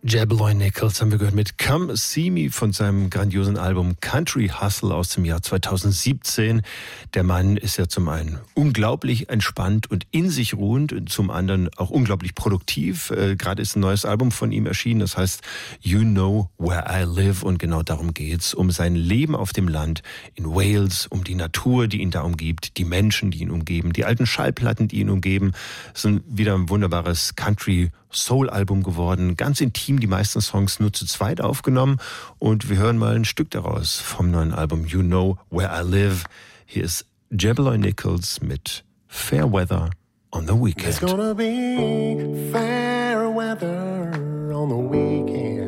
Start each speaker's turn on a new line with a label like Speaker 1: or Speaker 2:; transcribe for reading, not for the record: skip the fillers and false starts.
Speaker 1: Jabberloy Nichols haben wir gehört mit Come See Me von seinem grandiosen Album Country Hustle aus dem Jahr 2017. Der Mann ist ja zum einen unglaublich entspannt und in sich ruhend, zum anderen auch unglaublich produktiv. Gerade ist ein neues Album von ihm erschienen, das heißt You Know Where I Live, und genau darum geht's, um sein Leben auf dem Land in Wales, um die Natur, die ihn da umgibt, die Menschen, die ihn umgeben, die alten Schallplatten, die ihn umgeben. Es ist wieder ein wunderbares Country-Soul-Album geworden, ganz intim, die meisten Songs nur zu zweit aufgenommen, und wir hören mal ein Stück daraus vom neuen Album You Know Where I Live. Hier ist Jabberloy Nichols mit Fair Weather on the Weekend.
Speaker 2: It's gonna be fair weather on the weekend.